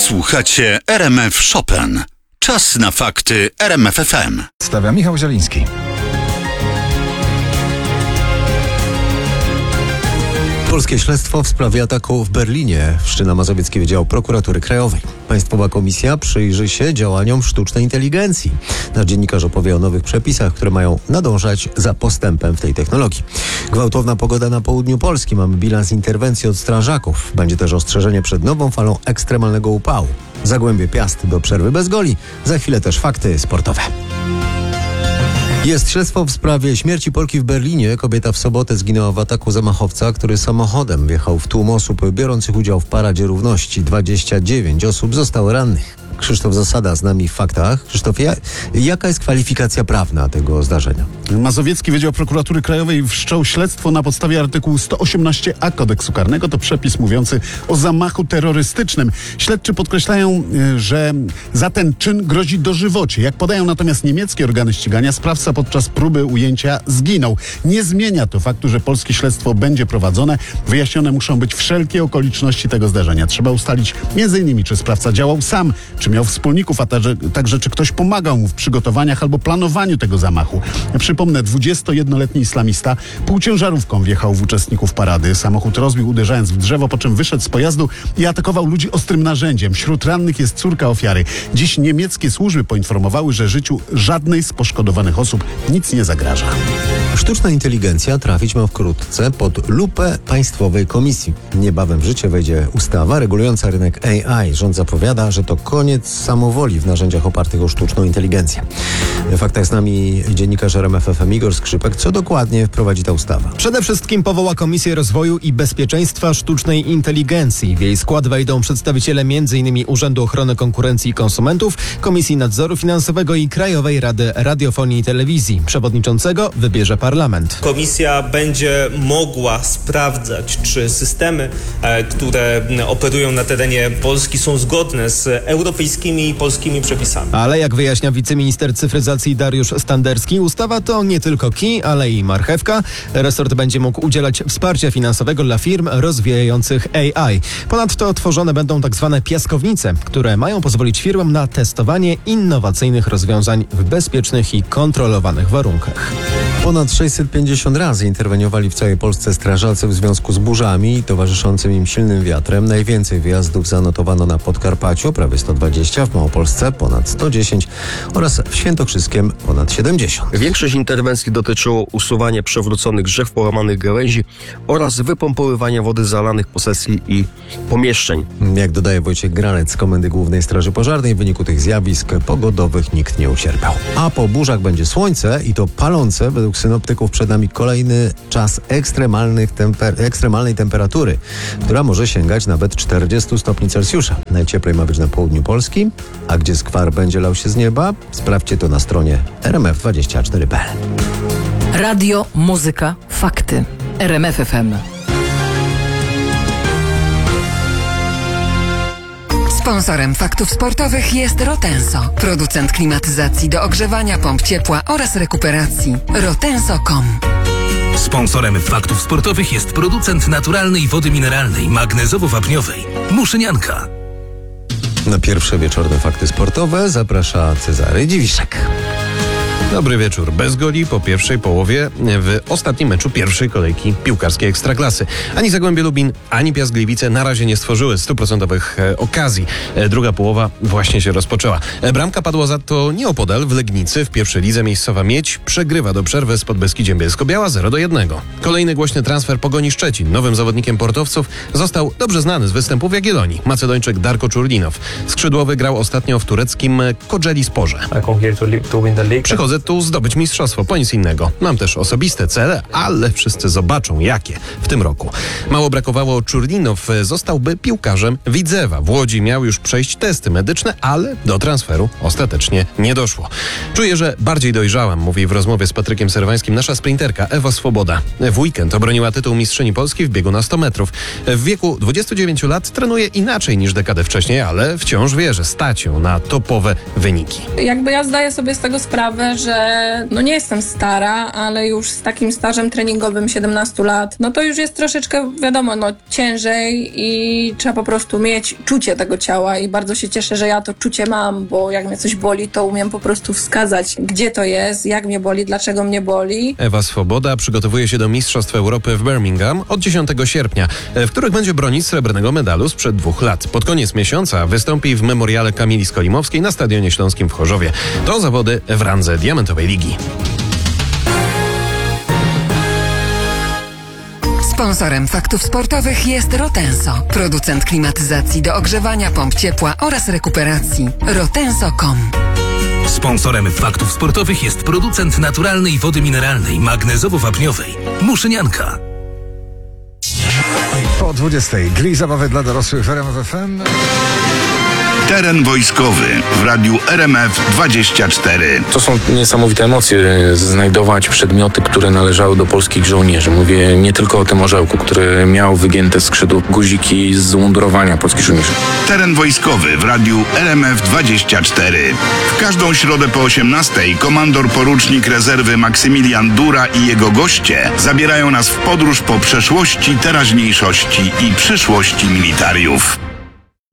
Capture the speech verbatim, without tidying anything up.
Słuchacie R M F Chopin. Czas na fakty R M F F M. Stawia Michał Zieliński. Polskie śledztwo w sprawie ataku w Berlinie wszczyna Mazowiecki Wydział Prokuratury Krajowej. Państwowa Komisja przyjrzy się działaniom sztucznej inteligencji. Nasz dziennikarz opowie o nowych przepisach, które mają nadążać za postępem w tej technologii. Gwałtowna pogoda na południu Polski. Mamy bilans interwencji od strażaków. Będzie też ostrzeżenie przed nową falą ekstremalnego upału. Zagłębie Piast do przerwy bez goli. Za chwilę też fakty sportowe. Jest śledztwo w sprawie śmierci Polki w Berlinie. Kobieta w sobotę zginęła w ataku zamachowca, który samochodem wjechał w tłum osób biorących udział w Paradzie Równości. dwadzieścia dziewięć osób zostało rannych. Krzysztof Zasada z nami w faktach. Krzysztofie, jaka jest kwalifikacja prawna tego zdarzenia? Mazowiecki Wydział Prokuratury Krajowej wszczął śledztwo na podstawie artykułu sto osiemnaście a Kodeksu Karnego. To przepis mówiący o zamachu terrorystycznym. Śledczy podkreślają, że za ten czyn grozi dożywocie. Jak podają natomiast niemieckie organy ścigania, sprawca podczas próby ujęcia zginął. Nie zmienia to faktu, że polskie śledztwo będzie prowadzone. Wyjaśnione muszą być wszelkie okoliczności tego zdarzenia. Trzeba ustalić między innymi, czy sprawca działał sam, czy miał wspólników, a także, także czy ktoś pomagał mu w przygotowaniach albo planowaniu tego zamachu. Przypomnę, dwudziestojednoletni islamista półciężarówką wjechał w uczestników parady. Samochód rozbił, uderzając w drzewo, po czym wyszedł z pojazdu i atakował ludzi ostrym narzędziem. Wśród rannych jest córka ofiary. Dziś niemieckie służby poinformowały, że życiu żadnej z poszkodowanych osób nic nie zagraża. Sztuczna inteligencja trafić ma wkrótce pod lupę Państwowej Komisji. Niebawem w życie wejdzie ustawa regulująca rynek A I. Rząd zapowiada, że to koniec samowoli w narzędziach opartych o sztuczną inteligencję. W faktach z nami dziennikarz R M F F M Igor Skrzypek. Co dokładnie wprowadzi ta ustawa? Przede wszystkim powoła Komisję Rozwoju i Bezpieczeństwa Sztucznej Inteligencji. W jej skład wejdą przedstawiciele m in Urzędu Ochrony Konkurencji i Konsumentów, Komisji Nadzoru Finansowego i Krajowej Rady Radiofonii i Telewizji. Przewodniczącego wybierze parlament. Komisja będzie mogła sprawdzać, czy systemy, e, które operują na terenie Polski, są zgodne z europejskimi i polskimi przepisami. Ale jak wyjaśnia wiceminister cyfryzacji Dariusz Standerski, ustawa to nie tylko kij, ale i marchewka. Resort będzie mógł udzielać wsparcia finansowego dla firm rozwijających A I. Ponadto tworzone będą tak zwane piaskownice, które mają pozwolić firmom na testowanie innowacyjnych rozwiązań w bezpiecznych i kontrolowanych warunkach. Ponad sześćset pięćdziesiąt razy interweniowali w całej Polsce strażacy w związku z burzami i towarzyszącym im silnym wiatrem. Najwięcej wyjazdów zanotowano na Podkarpaciu, prawie sto dwadzieścia, w Małopolsce ponad sto dziesięć oraz w Świętokrzyskiem ponad siedemdziesiąt. Większość interwencji dotyczyło usuwania przewróconych drzew, połamanych gałęzi oraz wypompowywania wody z zalanych posesji i pomieszczeń. Jak dodaje Wojciech Granec z Komendy Głównej Straży Pożarnej, w wyniku tych zjawisk pogodowych nikt nie ucierpiał. A po burzach będzie słońce i to palące. Według synoptyków przed nami kolejny czas ekstremalnych temper- ekstremalnej temperatury, która może sięgać nawet czterdziestu stopni Celsjusza. Najcieplej ma być na południu Polski, a gdzie skwar będzie lał się z nieba? Sprawdźcie to na stronie R M F dwadzieścia cztery kropka p l. Radio, muzyka, fakty. R M F F M. Sponsorem faktów sportowych jest Rotenso, producent klimatyzacji do ogrzewania, pomp ciepła oraz rekuperacji. rotenso kropka com. Sponsorem faktów sportowych jest producent naturalnej wody mineralnej, magnezowo-wapniowej Muszynianka. Na pierwsze wieczorne fakty sportowe zaprasza Cezary Dziwiszek. Dobry wieczór. Bez goli po pierwszej połowie w ostatnim meczu pierwszej kolejki piłkarskiej Ekstraklasy. Ani Zagłębie Lubin, ani Piast Gliwice na razie nie stworzyły stuprocentowych e, okazji. E, druga połowa właśnie się rozpoczęła. E, bramka padła za to nieopodal w Legnicy. W pierwszej lidze miejscowa Miedź przegrywa do przerwy z Podbeskidziem Bielsko-Biała zero do jednego. Kolejny głośny transfer Pogoni Szczecin. Nowym zawodnikiem portowców został dobrze znany z występu w Jagiellonii. Macedończyk Darko Czurdinow. Skrzydłowy grał ostatnio w tureckim Kocaelisporze. Przychodzę tu zdobyć mistrzostwo, po nic innego. Mam też osobiste cele, ale wszyscy zobaczą jakie w tym roku. Mało brakowało, Czurdinow zostałby piłkarzem Widzewa. W Łodzi miał już przejść testy medyczne, ale do transferu ostatecznie nie doszło. Czuję, że bardziej dojrzałam, mówi w rozmowie z Patrykiem Serwańskim nasza sprinterka Ewa Swoboda. W weekend obroniła tytuł mistrzyni Polski w biegu na sto metrów. W wieku dwudziestu dziewięciu lat trenuje inaczej niż dekadę wcześniej, ale wciąż wie, że stać ją na topowe wyniki. Jakby ja zdaję sobie z tego sprawę, że że no nie jestem stara, ale już z takim stażem treningowym siedemnaście lat, no to już jest troszeczkę, wiadomo, no ciężej i trzeba po prostu mieć czucie tego ciała i bardzo się cieszę, że ja to czucie mam, bo jak mnie coś boli, to umiem po prostu wskazać, gdzie to jest, jak mnie boli, dlaczego mnie boli. Ewa Swoboda przygotowuje się do Mistrzostw Europy w Birmingham od dziesiątego sierpnia, w których będzie bronić srebrnego medalu sprzed dwóch lat. Pod koniec miesiąca wystąpi w memoriale Kamili Skolimowskiej na Stadionie Śląskim w Chorzowie. To zawody w randze Diamentowej Ligi. Sponsorem Faktów Sportowych jest Rotenso, producent klimatyzacji do ogrzewania, pomp ciepła oraz rekuperacji. rotenso kropka com. Sponsorem Faktów Sportowych jest producent naturalnej wody mineralnej magnezowo-wapniowej Muszynianka. Po dwudziestej gry i zabawy dla dorosłych w R M F F M. Teren wojskowy w radiu R M F dwadzieścia cztery. To są niesamowite emocje, znajdować przedmioty, które należały do polskich żołnierzy. Mówię nie tylko o tym orzełku, który miał wygięte skrzydło, guziki z umundurowania polskich żołnierzy. Teren wojskowy w radiu R M F dwadzieścia cztery. W każdą środę po osiemnastej komandor porucznik rezerwy Maksymilian Dura i jego goście zabierają nas w podróż po przeszłości, teraźniejszości i przyszłości militariów.